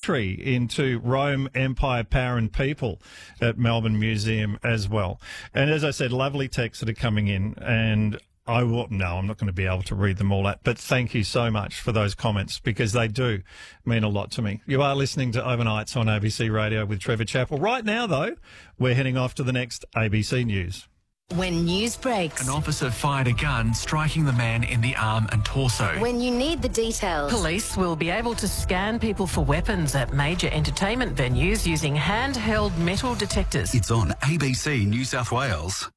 entry into Rome, Empire, Power and People at Melbourne Museum as well. And as I said, lovely texts that are coming in, and I'm not going to be able to read them all out, but thank you so much for those comments because they do mean a lot to me. You are listening to Overnights on ABC Radio with Trevor Chappell. Right now, though, we're heading off to the next ABC News. When news breaks. An officer fired a gun, striking the man in the arm and torso. When you need the details. Police will be able to scan people for weapons at major entertainment venues using handheld metal detectors. It's on ABC New South Wales.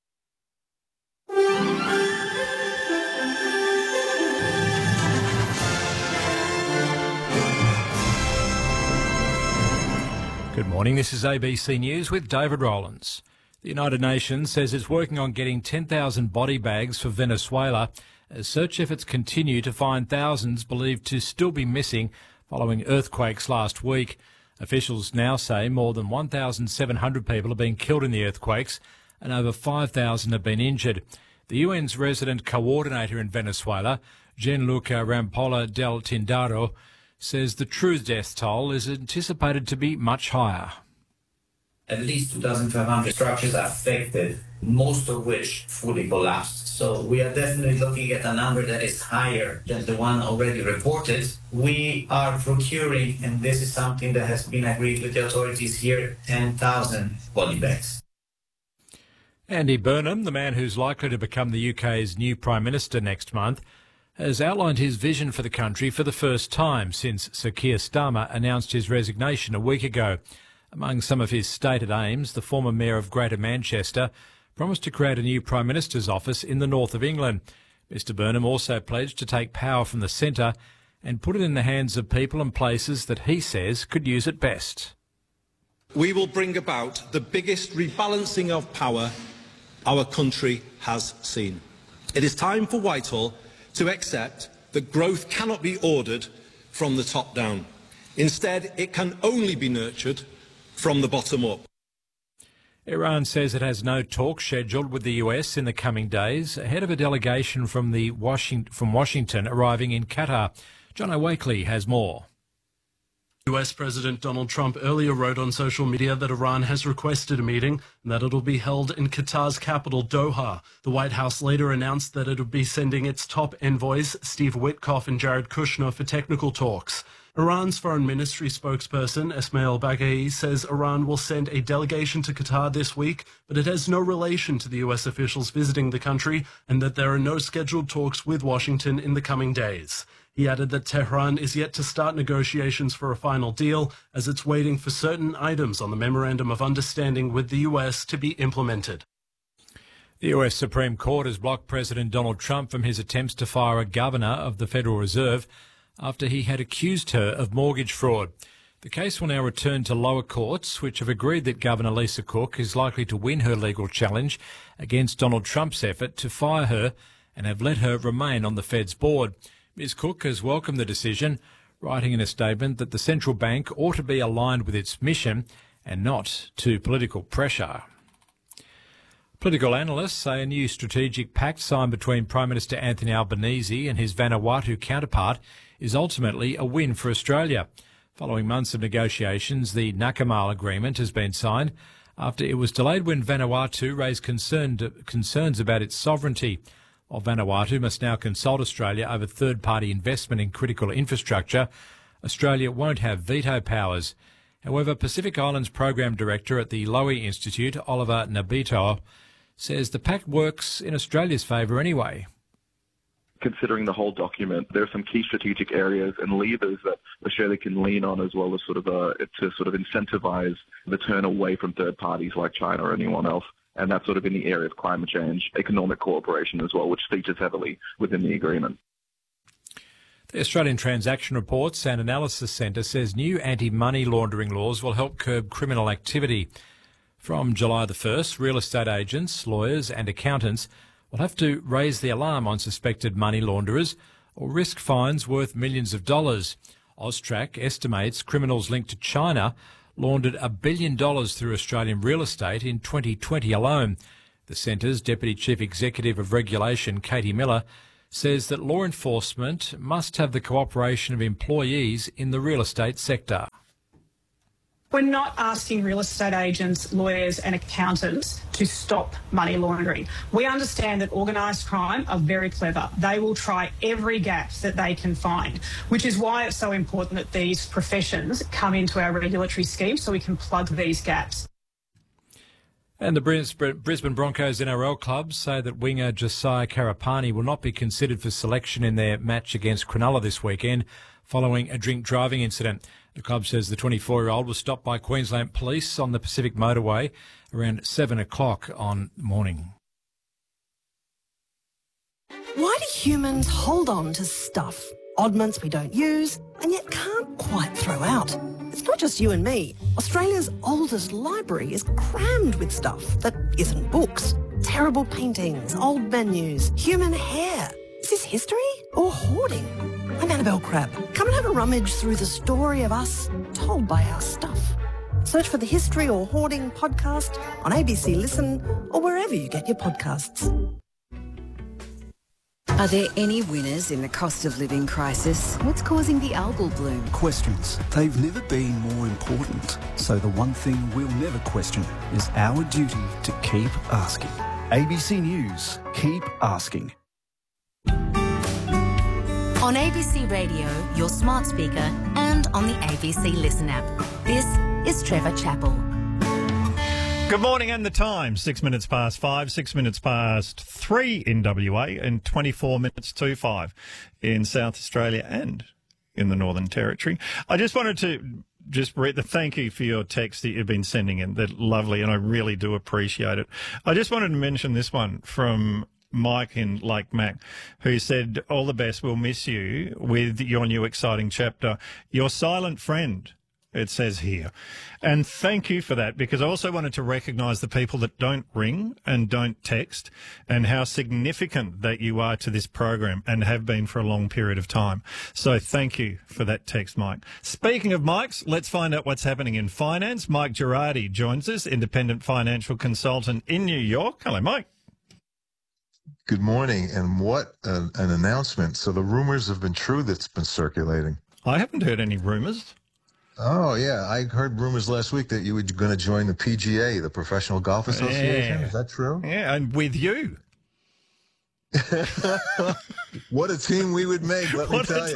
Good morning, this is ABC News with David Rowlands. The United Nations says it's working on getting 10,000 body bags for Venezuela as search efforts continue to find thousands believed to still be missing following earthquakes last week. Officials now say more than 1,700 people have been killed in the earthquakes and over 5,000 have been injured. The UN's resident coordinator in Venezuela, Gianluca Rampolla del Tindaro, says the true death toll is anticipated to be much higher. At least 2,500 structures are affected, most of which fully collapsed. So we are definitely looking at a number that is higher than the one already reported. We are procuring, and this is something that has been agreed with the authorities here, 10,000 body bags. Andy Burnham, the man who's likely to become the UK's new Prime Minister next month, has outlined his vision for the country for the first time since Sir Keir Starmer announced his resignation a week ago. Among some of his stated aims, the former Mayor of Greater Manchester promised to create a new Prime Minister's office in the north of England. Mr Burnham also pledged to take power from the centre and put it in the hands of people and places that he says could use it best. We will bring about the biggest rebalancing of power our country has seen. It is time for Whitehall to accept that growth cannot be ordered from the top down. Instead, it can only be nurtured from the bottom up. Iran says it has no talks scheduled with the US in the coming days, ahead of a delegation from Washington arriving in Qatar. John O'Wakely has more. US President Donald Trump earlier wrote on social media that Iran has requested a meeting and that it'll be held in Qatar's capital, Doha. The White House later announced that it would be sending its top envoys, Steve Witkoff and Jared Kushner, for technical talks. Iran's foreign ministry spokesperson, Esmail Baghaei, says Iran will send a delegation to Qatar this week, but it has no relation to the US officials visiting the country and that there are no scheduled talks with Washington in the coming days. He added that Tehran is yet to start negotiations for a final deal as it's waiting for certain items on the Memorandum of Understanding with the US to be implemented. The US Supreme Court has blocked President Donald Trump from his attempts to fire a governor of the Federal Reserve after he had accused her of mortgage fraud. The case will now return to lower courts, which have agreed that Governor Lisa Cook is likely to win her legal challenge against Donald Trump's effort to fire her and have let her remain on the Fed's board. Ms Cook has welcomed the decision, writing in a statement that the central bank ought to be aligned with its mission and not to political pressure. Political analysts say a new strategic pact signed between Prime Minister Anthony Albanese and his Vanuatu counterpart is ultimately a win for Australia. Following months of negotiations, the Nakamal Agreement has been signed after it was delayed when Vanuatu raised concerns about its sovereignty. While Vanuatu must now consult Australia over third-party investment in critical infrastructure, Australia won't have veto powers. However, Pacific Islands Program Director at the Lowy Institute, Oliver Nabito, says the pact works in Australia's favour anyway. Considering the whole document, there are some key strategic areas and levers that Australia can lean on as well as to incentivise the turn away from third parties like China or anyone else. And that's sort of in the area of climate change, economic cooperation as well, which features heavily within the agreement. The Australian Transaction Reports and Analysis Centre says new anti-money laundering laws will help curb criminal activity. From July the 1st, real estate agents, lawyers and accountants will have to raise the alarm on suspected money launderers or risk fines worth millions of dollars. Austrac estimates criminals linked to China laundered $1 billion through Australian real estate in 2020 alone. The Centre's Deputy Chief Executive of Regulation, Katie Miller, says that law enforcement must have the cooperation of employees in the real estate sector. We're not asking real estate agents, lawyers and accountants to stop money laundering. We understand that organised crime are very clever. They will try every gap that they can find, which is why it's so important that these professions come into our regulatory scheme so we can plug these gaps. And the Brisbane Broncos NRL club say that winger Josiah Karapani will not be considered for selection in their match against Cronulla this weekend following a drink driving incident. The club says the 24-year-old was stopped by Queensland Police on the Pacific Motorway around 7 o'clock on morning. Why do humans hold on to stuff? Oddments we don't use and yet can't quite throw out. It's not just you and me. Australia's oldest library is crammed with stuff that isn't books. Terrible paintings, old menus, human hair. Is this history or hoarding? I'm Annabelle Crabb. Come and have a rummage through the story of us told by our stuff. Search for the History or Hoarding podcast on ABC Listen or wherever you get your podcasts. Are there any winners in the cost of living crisis? What's causing the algal bloom? Questions. They've never been more important. So the one thing we'll never question is our duty to keep asking. ABC News. Keep asking. On ABC Radio, your smart speaker, and on the ABC Listen app. This is Trevor Chappell. Good morning, and the time, 6 minutes past 5, 6 minutes past 3 in WA, and 24 minutes to 5 in South Australia and in the Northern Territory. I just wanted to read the thank you for your text that you've been sending in. They're lovely, and I really do appreciate it. I just wanted to mention this one from Mike in Lake Mac, who said, all the best, we'll miss you with your new exciting chapter, Your Silent Friend, it says here. And thank you for that, because I also wanted to recognise the people that don't ring and don't text and how significant that you are to this program and have been for a long period of time. So thank you for that text, Mike. Speaking of Mikes, let's find out what's happening in finance. Mike Girardi joins us, independent financial consultant in New York. Hello, Mike. Good morning, and what an announcement. So the rumors have been true that's been circulating. I haven't heard any rumors. Oh, yeah. I heard rumors last week that you were going to join the PGA, the Professional Golf Association. Yeah. Is that true? Yeah, and with you. What a team we would make, let me tell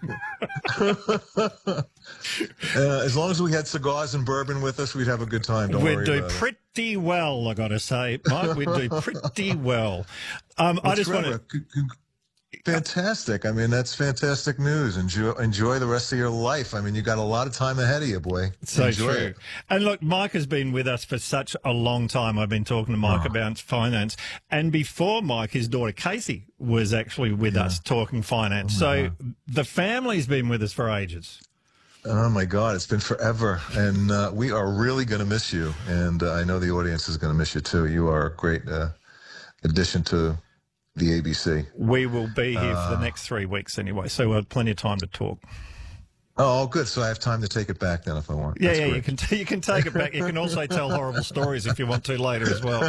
you. As long as we had cigars and bourbon with us, we'd have a good time. We'd do pretty well, I got to say, Mike. We'd do pretty well. I just want to... Fantastic. I mean, that's fantastic news. Enjoy the rest of your life. I mean, you got a lot of time ahead of you, boy. So Enjoy true. it. And look, Mike has been with us for such a long time. I've been talking to Mike about finance. And before Mike, his daughter Casey was actually with us talking finance. So the family's been with us for ages. Oh, my God. It's been forever. And we are really going to miss you. And I know the audience is going to miss you, too. You are a great addition to the ABC. We will be here for the next 3 weeks anyway, so we'll have plenty of time to talk. Oh, good. So I have time to take it back then if I want. Yeah, you can take it back. You can also tell horrible stories if you want to later as well.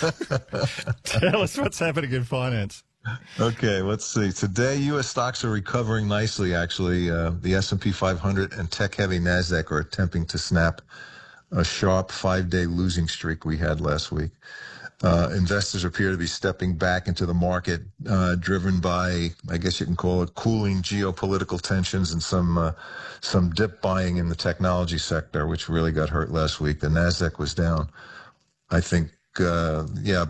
Tell us what's happening in finance. Okay, let's see. Today, U.S. stocks are recovering nicely, actually. The S&P 500 and tech-heavy NASDAQ are attempting to snap a sharp 5-day losing streak we had last week. Investors appear to be stepping back into the market, driven by, I guess you can call it, cooling geopolitical tensions and some dip buying in the technology sector, which really got hurt last week. The NASDAQ was down, I think, about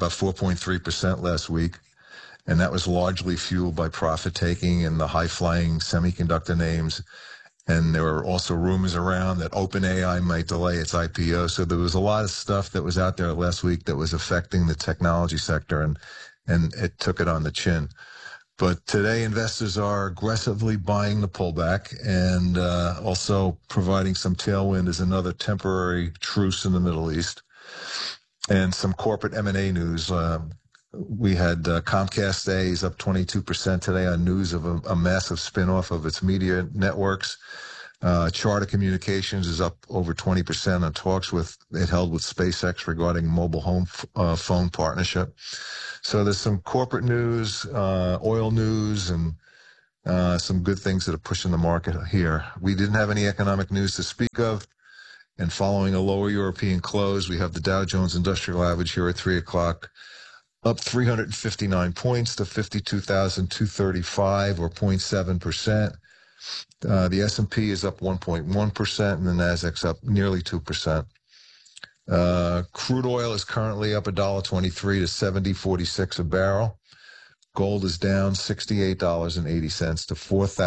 4.3% last week. And that was largely fueled by profit taking and the high-flying semiconductor names. And there were also rumors around that OpenAI might delay its IPO. So there was a lot of stuff that was out there last week that was affecting the technology sector, and it took it on the chin. But today, investors are aggressively buying the pullback and also providing some tailwind as another temporary truce in the Middle East. And some corporate M&A news. We had Comcast is up 22% today on news of a massive spinoff of its media networks. Charter Communications is up over 20% on talks it held with SpaceX regarding mobile home phone partnership. So there's some corporate news, oil news, and some good things that are pushing the market here. We didn't have any economic news to speak of. And following a lower European close, we have the Dow Jones Industrial Average here at 3 o'clock, up 359 points to 52,235 or 0.7%. The S&P is up 1.1% and the Nasdaq's up nearly 2%. Crude oil is currently up $1.23 to $70.46 a barrel. Gold is down $68.80 to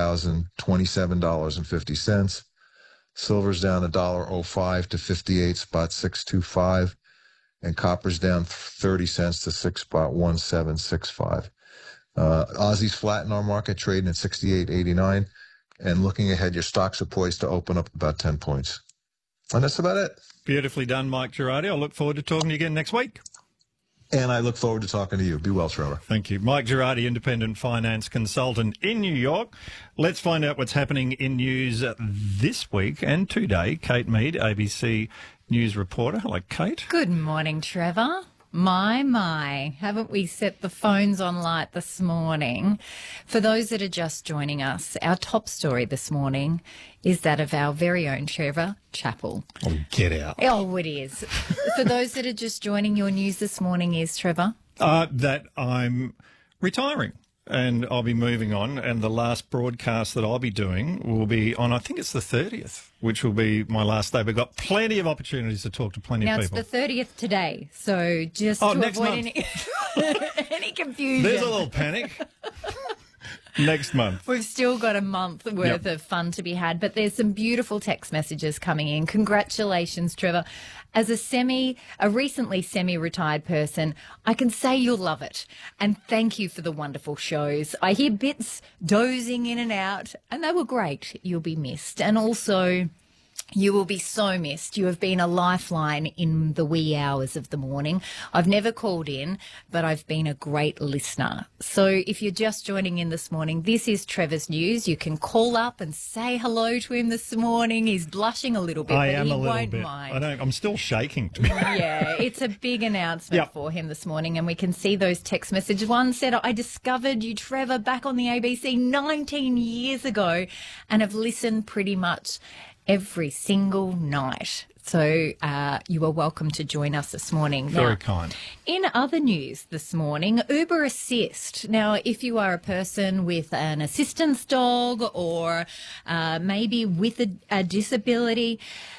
$4,027.50. Silver's down $1.05 to 58.625. And copper's down 30 cents to 6.1765. Aussie's flat in our market, trading at 68.89. And looking ahead, your stocks are poised to open up about 10 points. And that's about it. Beautifully done, Mike Girardi. I look forward to talking to you again next week. And I look forward to talking to you. Be well, Trevor. Thank you. Mike Girardi, independent finance consultant in New York. Let's find out what's happening in news this week and today. Kate Mead, ABC News reporter. Hello, Kate. Good morning, Trevor. My, haven't we set the phones on light this morning? For those that are just joining us, our top story this morning is that of our very own Trevor Chappell. Oh, get out. Oh, it is. For those that are just joining, your news this morning is, Trevor? That I'm retiring. And I'll be moving on, and the last broadcast that I'll be doing will be on, I think it's the 30th, which will be my last day. We've got plenty of opportunities to talk to plenty of people. Now, it's the 30th today, so just to avoid any confusion. There's a little panic. Next month. We've still got a month worth of fun to be had, but there's some beautiful text messages coming in. Congratulations, Trevor. As a recently semi-retired person, I can say you'll love it. And thank you for the wonderful shows. I hear bits dozing in and out, and they were great. You'll be missed. And also, you will be so missed. You have been a lifeline in the wee hours of the morning. I've never called in, but I've been a great listener. So if you're just joining in this morning, this is Trevor's news. You can call up and say hello to him this morning. He's blushing a little bit, but he won't mind. I'm still shaking. Yeah, it's a big announcement for him this morning, and we can see those text messages. One said, I discovered you, Trevor, back on the ABC 19 years ago and have listened pretty much every single night. So you are welcome to join us this morning. Very kind. In other news this morning, Uber Assist. Now, if you are a person with an assistance dog or maybe with a disability,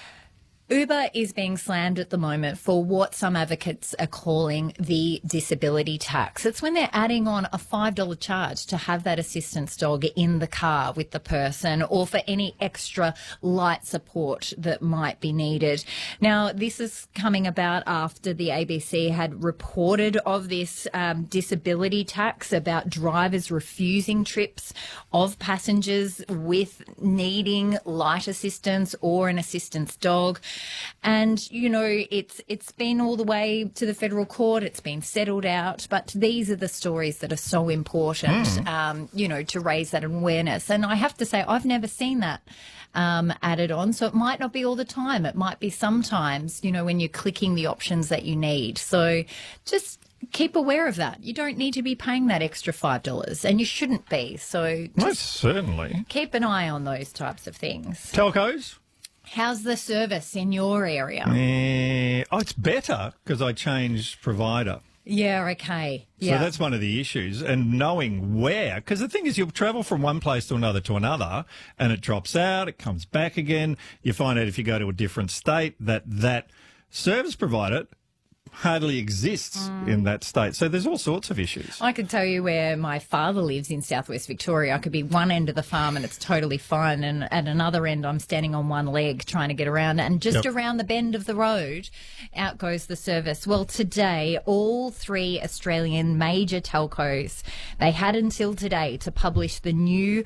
Uber is being slammed at the moment for what some advocates are calling the disability tax. It's when they're adding on a $5 charge to have that assistance dog in the car with the person or for any extra light support that might be needed. Now, this is coming about after the ABC had reported of this disability tax about drivers refusing trips of passengers with needing light assistance or an assistance dog. And, you know, it's been all the way to the federal court. It's been settled out. But these are the stories that are so important, you know, to raise that awareness. And I have to say, I've never seen that added on. So it might not be all the time. It might be sometimes, you know, when you're clicking the options that you need. So just keep aware of that. You don't need to be paying that extra $5, and you shouldn't be. So most certainly keep an eye on those types of things. Telcos? How's the service in your area? It's better because I changed provider. Yeah, okay. So that's one of the issues, and knowing where, because the thing is you'll travel from one place to another, and it drops out, it comes back again. You find out if you go to a different state that service provider hardly exists in that state. So there's all sorts of issues. I can tell you where my father lives in southwest Victoria. I could be one end of the farm and it's totally fine, and at another end I'm standing on one leg trying to get around, and just around the bend of the road out goes the service. Well, today all three Australian major telcos, they had until today to publish their new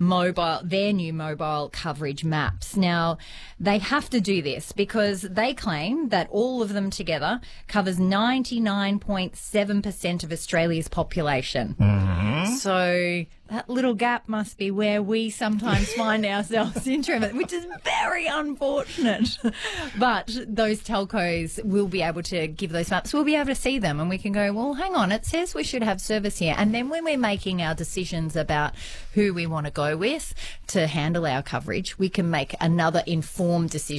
mobile coverage maps. Now they have to do this because they claim that all of them together covers 99.7% of Australia's population. So that little gap must be where we sometimes find ourselves in, Trevor, which is very unfortunate. But those telcos will be able to give those maps. We'll be able to see them and we can go, well, hang on, it says we should have service here. And then when we're making our decisions about who we want to go with to handle our coverage, we can make another informed decision